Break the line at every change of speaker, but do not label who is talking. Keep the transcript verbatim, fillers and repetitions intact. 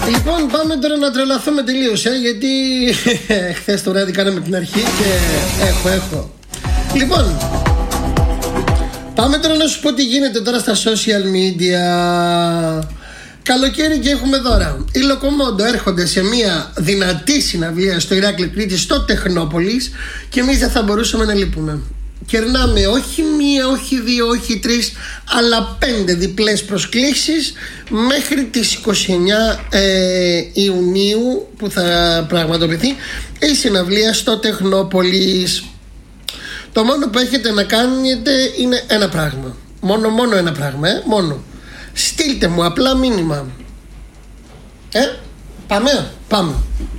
Λοιπόν, πάμε τώρα να τρελαθούμε τελείως, ε, γιατί χθες το βράδυ κάναμε την αρχή και έχω, έχω. Λοιπόν, πάμε τώρα να σου πω τι γίνεται τώρα στα social media. Καλοκαίρι και έχουμε δώρα. Οι Λοκομόντο έρχονται σε μια δυνατή συναυλία στο Ηράκλειο Κρήτης, στο Τεχνόπολης, και εμείς δεν θα μπορούσαμε να λείπουμε. Κερνάμε όχι μία, όχι δύο, όχι τρεις, αλλά πέντε διπλές προσκλήσεις μέχρι τις είκοσι εννέα ε, Ιουνίου, που θα πραγματοποιηθεί η συναυλία στο Τεχνόπολης. Το μόνο που έχετε να κάνετε είναι ένα πράγμα. Μόνο, μόνο ένα πράγμα, ε, μόνο. Στείλτε μου απλά μήνυμα. Ε, πάμε, πάμε.